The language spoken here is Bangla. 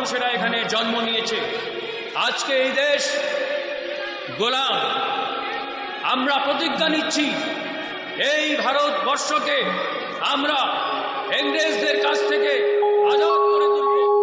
মানুষেরা এখানে জন্ম নিয়েছে। আজকে এই দেশ গোলাম। আমরা প্রতিজ্ঞা নিচ্ছি এই ভারতবর্ষকে আমরা ইংরেজদের